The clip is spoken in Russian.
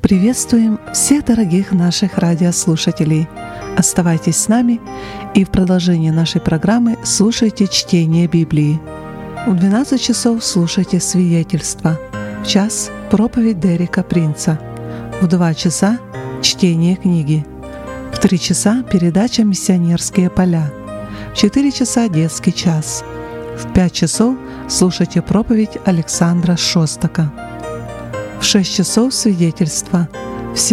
Приветствуем всех дорогих наших радиослушателей. Оставайтесь с нами и в продолжении нашей программы слушайте чтение Библии. В 12 часов слушайте свидетельства, в час — проповедь Дерека Принца, в 2 часа — чтение книги, в 3 часа — передача «Миссионерские поля», в 4 часа — детский час, в 5 часов слушайте проповедь Александра Шостака. В 6 часов свидетельства,